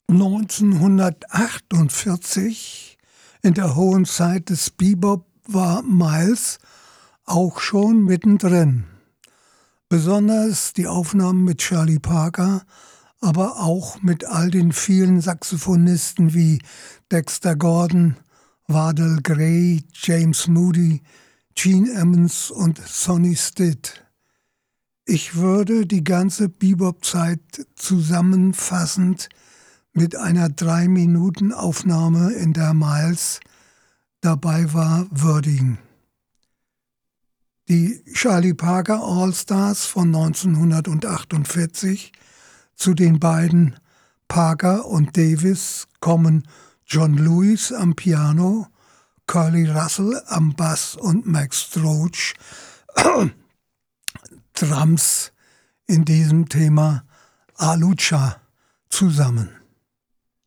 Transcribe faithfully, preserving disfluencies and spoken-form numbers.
neunzehnhundertachtundvierzig, in der hohen Zeit des Bebop, war Miles auch schon mittendrin. Besonders die Aufnahmen mit Charlie Parker, aber auch mit all den vielen Saxophonisten wie Dexter Gordon, Wardell Gray, James Moody, Gene Ammons und Sonny Stitt. Ich würde die ganze Bebop-Zeit zusammenfassend mit einer drei-Minuten-Aufnahme, in der Miles dabei war, würdigen. Die Charlie Parker All-Stars von neunzehnhundertachtundvierzig, zu den beiden Parker und Davis kommen John Lewis am Piano, Curly Russell am Bass und Max Stroach Drums in diesem Thema A Lucha zusammen.